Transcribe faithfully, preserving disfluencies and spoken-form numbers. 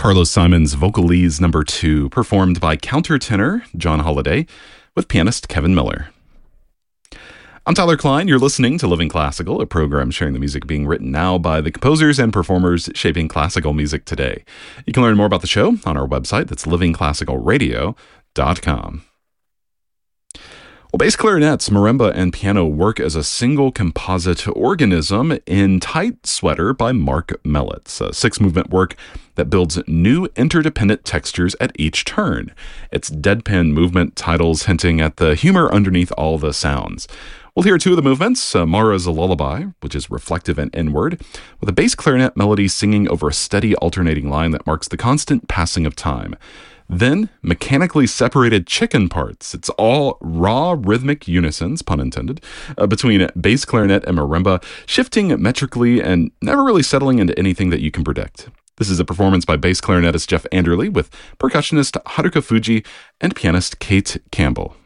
Carlos Simon's Vocalese Number Two, performed by countertenor John Holliday with pianist Kevin Miller. I'm Tyler Klein. You're listening to Living Classical, a program sharing the music being written now by the composers and performers shaping classical music today. You can learn more about the show on our website. That's living classical radio dot com. Well, bass clarinets, marimba, and piano work as a single composite organism in Tight Sweater by Mark Mellitz, a six-movement work that builds new interdependent textures at each turn. Its deadpan movement titles hinting at the humor underneath all the sounds. We'll hear two of the movements, uh, Mara's Lullaby, which is reflective and inward, with a bass clarinet melody singing over a steady alternating line that marks the constant passing of time. Then, mechanically separated chicken parts. It's all raw rhythmic unisons, pun intended, uh, between bass clarinet and marimba, shifting metrically and never really settling into anything that you can predict. This is a performance by bass clarinetist Jeff Anderle with percussionist Haruka Fuji and pianist Kate Campbell.